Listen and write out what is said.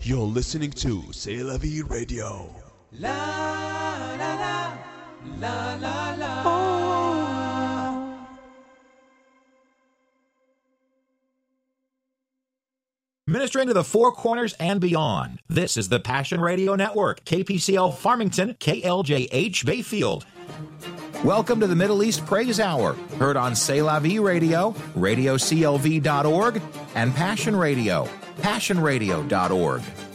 You're listening to C'est La Vie Radio. La la la la la la. Ministering to the Four Corners and beyond. This is the Passion Radio Network, KPCL Farmington, KLJH Bayfield. Welcome to the Middle East Praise Hour, heard on C'est La Vie Radio, radioclv.org, and Passion Radio, passionradio.org.